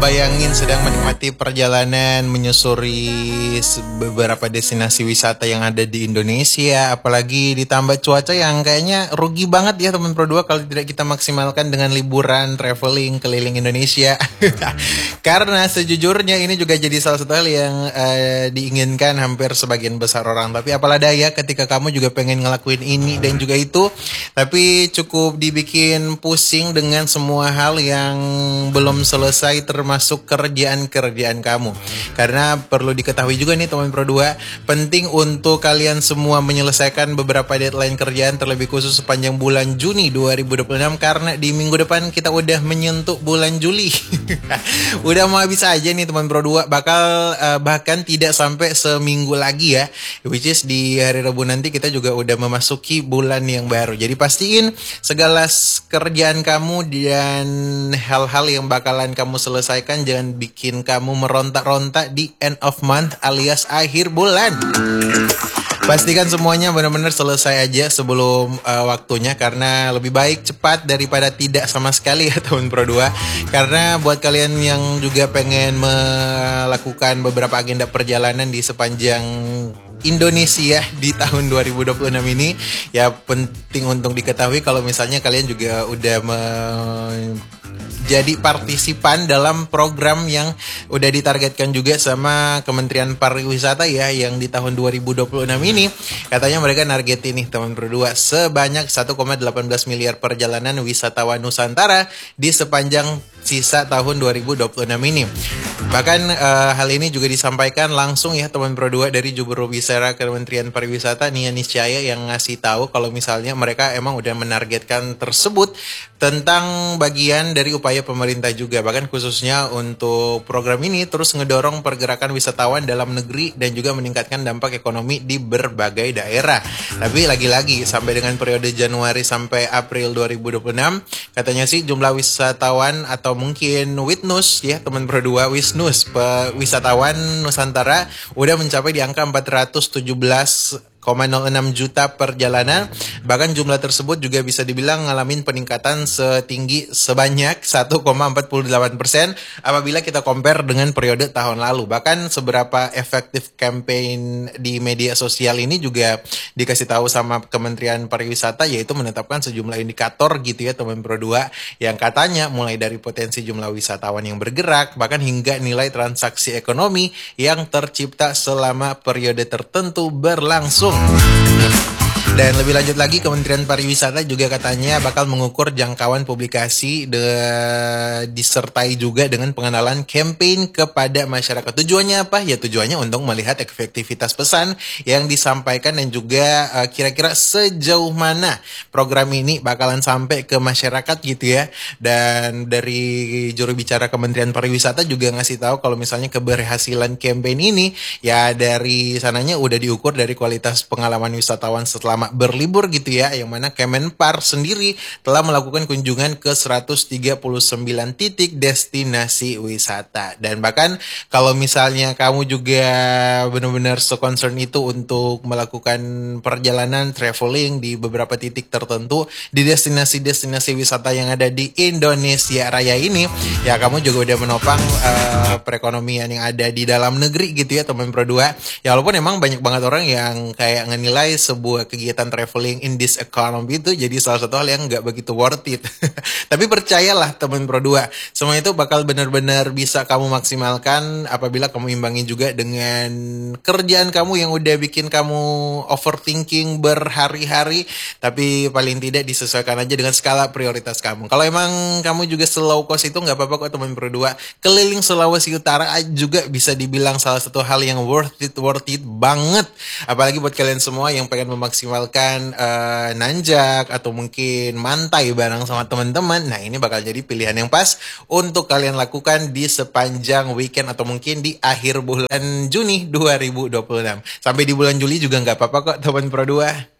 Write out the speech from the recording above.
bayangin sedang menikmati perjalanan menyusuri beberapa destinasi wisata yang ada di Indonesia, apalagi ditambah cuaca yang kayaknya rugi banget ya teman Pro 2 kalau tidak kita maksimalkan dengan liburan traveling keliling Indonesia. Karena sejujurnya ini juga jadi salah satu hal yang diinginkan hampir sebagian besar orang. Tapi apalah daya ketika kamu juga pengen ngelakuin ini dan juga itu, tapi cukup dibikin pusing dengan semua hal yang belum selesai termasuk kerjaan-kerjaan kamu. Karena perlu diketahui juga nih teman Pro 2, penting untuk kalian semua menyelesaikan beberapa deadline kerjaan terlebih khusus sepanjang bulan Juni 2026 karena di minggu depan kita udah menyentuh bulan Juli. Udah mau habis aja nih teman Pro 2, bakal bahkan tidak sampai seminggu lagi ya, which is di hari Rabu nanti kita juga udah memasuki bulan yang baru. Jadi pastiin segala kerjaan kamu dan hal-hal yang bakalan kamu selesaikan jangan bikin kamu meronta-ronta di end of month alias akhir bulan. Pastikan semuanya benar-benar selesai aja sebelum waktunya, karena lebih baik cepat daripada tidak sama sekali ya teman Pro 2. Karena buat kalian yang juga pengen melakukan beberapa agenda perjalanan di sepanjang Indonesia di tahun 2026 ini, ya penting untuk diketahui kalau misalnya kalian juga udah jadi partisipan dalam program yang udah ditargetkan juga sama Kementerian Pariwisata ya, yang di tahun 2026 ini katanya mereka nargetin nih teman Pro 2 sebanyak 1,18 miliar perjalanan wisatawan Nusantara di sepanjang sisa tahun 2026 ini. Bahkan hal ini juga disampaikan langsung ya teman Pro 2 dari Juru Bicara Kementerian Pariwisata Nia Niscaya yang ngasih tahu kalau misalnya mereka emang udah menargetkan tersebut tentang bagian dari upaya pemerintah juga. Bahkan khususnya untuk program ini terus ngedorong pergerakan wisatawan dalam negeri dan juga meningkatkan dampak ekonomi di berbagai daerah. Tapi lagi-lagi sampai dengan periode Januari sampai April 2026 katanya sih jumlah wisatawan atau mungkin Witnus ya teman Pro 2, Wisnus wisatawan Nusantara udah mencapai di angka 417,06 juta perjalanan. Bahkan jumlah tersebut juga bisa dibilang ngalamin peningkatan setinggi sebanyak 1,48% apabila kita compare dengan periode tahun lalu. Bahkan seberapa efektif campaign di media sosial ini juga dikasih tahu sama Kementerian Pariwisata, yaitu menetapkan sejumlah indikator gitu ya teman Pro 2 yang katanya mulai dari potensi jumlah wisatawan yang bergerak bahkan hingga nilai transaksi ekonomi yang tercipta selama periode tertentu berlangsung. Dan lebih lanjut lagi, Kementerian Pariwisata juga katanya bakal mengukur jangkauan publikasi disertai juga dengan pengenalan campaign kepada masyarakat. Tujuannya apa? Ya tujuannya untuk melihat efektivitas pesan yang disampaikan dan juga kira-kira sejauh mana program ini bakalan sampai ke masyarakat gitu ya. Dan dari juru bicara Kementerian Pariwisata juga ngasih tahu kalau misalnya keberhasilan campaign ini ya dari sananya udah diukur dari kualitas pengalaman wisatawan setelah berlibur gitu ya, yang mana Kemenpar sendiri telah melakukan kunjungan ke 139 titik destinasi wisata. Dan bahkan kalau misalnya kamu juga benar-benar se-concern itu untuk melakukan perjalanan traveling di beberapa titik tertentu di destinasi-destinasi wisata yang ada di Indonesia Raya ini, ya kamu juga udah menopang perekonomian yang ada di dalam negeri gitu ya teman Pro 2. Ya walaupun emang banyak banget orang yang kayak ngenilai sebuah kegiatan traveling in this economy itu jadi salah satu hal yang nggak begitu worth it. Tapi percayalah teman Pro 2, semua itu bakal benar-benar bisa kamu maksimalkan apabila kamu imbangi juga dengan kerjaan kamu yang udah bikin kamu overthinking berhari-hari. Tapi paling tidak disesuaikan aja dengan skala prioritas kamu. Kalau emang kamu juga slow cost itu nggak apa-apa kok teman Pro 2. Keliling Sulawesi Utara juga bisa dibilang salah satu hal yang worth it banget. Apalagi buat kalian semua yang pengen memaksimalkan nanjak atau mungkin mantai bareng sama teman-teman. Nah ini bakal jadi pilihan yang pas untuk kalian lakukan di sepanjang weekend atau mungkin di akhir bulan Juni 2026. Sampai di bulan Juli juga nggak apa-apa kok teman Pro 2.